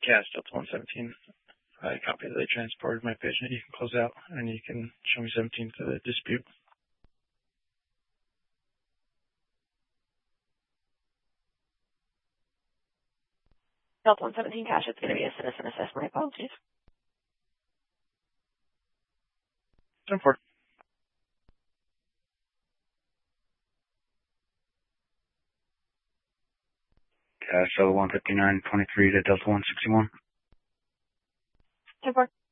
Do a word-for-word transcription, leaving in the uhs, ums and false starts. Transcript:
Cast Delta one seventeen. I copy that they transported my patient. You can close out, and you can show me seventeen for the dispute. Delta one seventeen cash, it's going to be a citizen assist. My apologies. ten four. Cash Delta one fifty-nine twenty-three to Delta one sixty-one. ten four.